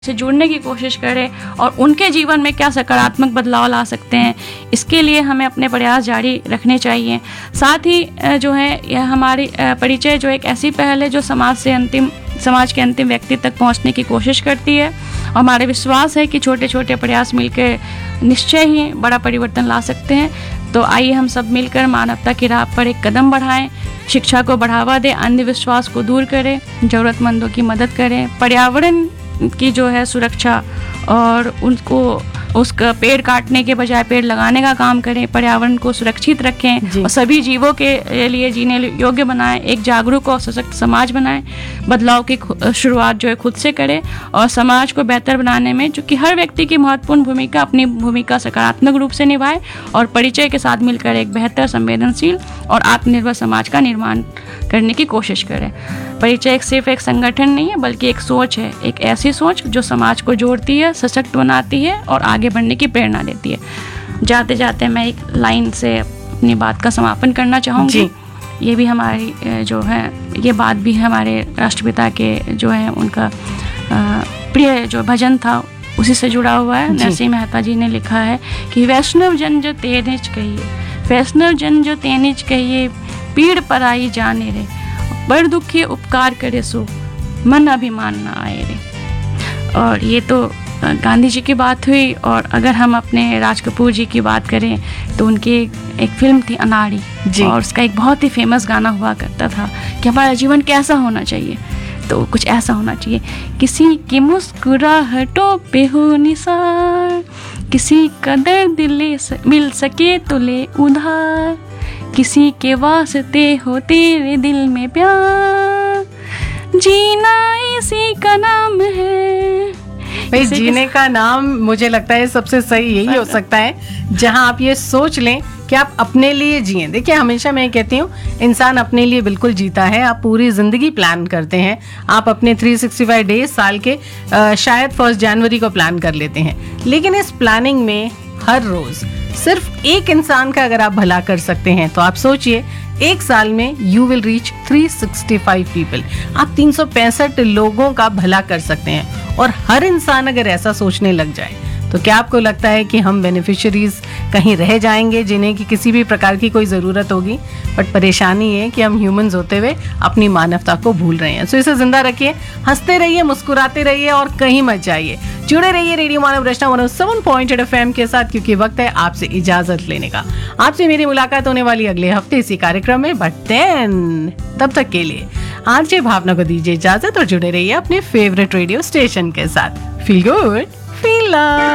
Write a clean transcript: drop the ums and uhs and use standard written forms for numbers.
से जुड़ने की कोशिश करें और उनके जीवन में क्या सकारात्मक बदलाव ला सकते हैं, इसके लिए हमें अपने प्रयास जारी रखने चाहिए। साथ ही जो है यह हमारी परिचय जो एक ऐसी पहल है जो समाज के अंतिम व्यक्ति तक पहुंचने की कोशिश करती है। और हमारे विश्वास है कि छोटे छोटे प्रयास मिलकर निश्चय ही बड़ा परिवर्तन ला सकते हैं। तो आइए हम सब मिलकर मानवता की राह पर एक कदम बढ़ाएं, शिक्षा को बढ़ावा दें, अंधविश्वास को दूर करें, ज़रूरतमंदों की मदद करें, पर्यावरण की जो है सुरक्षा और उनको उसका पेड़ काटने के बजाय पेड़ लगाने का काम करें, पर्यावरण को सुरक्षित रखें और सभी जीवों के लिए जीने योग्य बनाएं, एक जागरूक और सशक्त समाज बनाएं। बदलाव की शुरुआत जो है खुद से करें और समाज को बेहतर बनाने में चूँकि हर व्यक्ति की महत्वपूर्ण भूमिका अपनी भूमिका सकारात्मक रूप से निभाए और परिचय के साथ मिलकर एक बेहतर, संवेदनशील और आत्मनिर्भर समाज का निर्माण करने की कोशिश करें। परिचय सिर्फ एक संगठन नहीं है बल्कि एक सोच है, एक ऐसी सोच जो समाज को जोड़ती है, सशक्त बनाती है और आगे बढ़ने की प्रेरणा देती है। जाते जाते मैं एक लाइन से अपनी बात का समापन करना चाहूँगी। ये भी हमारी जो है ये बात भी हमारे राष्ट्रपिता के जो है उनका प्रिय जो भजन था उसी से जुड़ा हुआ है। नरसिंह मेहता जी ने लिखा है कि वैष्णव जन जो तेनिज कहिए, वैष्णव जन जो तेनिज कहिए, पीड़ पराई जाने रे, बड़ दुखी उपकार करे सो मन अभिमान न आए रे। और ये तो गांधी जी की बात हुई। और अगर हम अपने राज कपूर जी की बात करें तो उनकी एक फिल्म थी अनाड़ी और उसका एक बहुत ही फेमस गाना हुआ करता था कि हमारा जीवन कैसा होना चाहिए, तो कुछ ऐसा होना चाहिए, किसी की मुस्कुराहटों पे हो निसार, किसी का दर्द मिल सके तो ले उधार, किसी के वास्ते हो तेरे दिल में प्यार, जीना इसी का नाम है। भाई जीने का नाम मुझे लगता है सबसे सही यही हो सकता है जहां आप ये सोच लें कि आप अपने लिए जिए। देखिए हमेशा मैं कहती हूँ इंसान अपने लिए बिल्कुल जीता है। आप पूरी जिंदगी प्लान करते हैं, आप अपने 365 डेज साल के शायद 1 जनवरी को प्लान कर लेते हैं, लेकिन इस प्लानिंग में हर रोज सिर्फ एक इंसान का अगर आप भला कर सकते हैं तो आप सोचिए एक साल में यू विल रीच 365 पीपल। आप 365 लोगों का भला कर सकते हैं और हर इंसान अगर ऐसा सोचने लग जाए तो क्या आपको लगता है कि हम बेनिफिशियरीज कहीं रह जाएंगे जिन्हें कि किसी भी प्रकार की कोई ज़रूरत होगी? बट परेशानी है कि हम ह्यूमंस होते हुए अपनी मानवता को भूल रहे हैं। सो इसे जिंदा रखिए, हंसते रहिए, मुस्कुराते रहिए और कहीं मत जाइए। जुड़े रहिए रेडियो मानव रचना 107.8 FM के साथ, क्योंकि वक्त है आपसे इजाजत लेने का। आपसे मेरी मुलाकात होने वाली अगले हफ्ते इसी कार्यक्रम में। बट देन तब तक के लिए आरजे भावना को दीजिए इजाजत और जुड़े रहिए अपने फेवरेट रेडियो स्टेशन के साथ। Feel good, feel love.